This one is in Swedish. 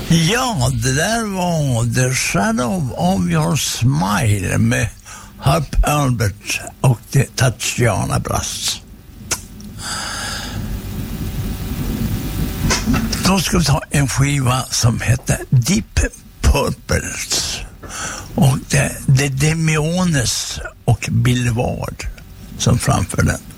Ja, det där var The Shadow of Your Smile med Herb Alpert och Tatjana Brass. Då ska vi ta en skiva som heter Deep Purples och det är Demiones och Bill Ward som framför den.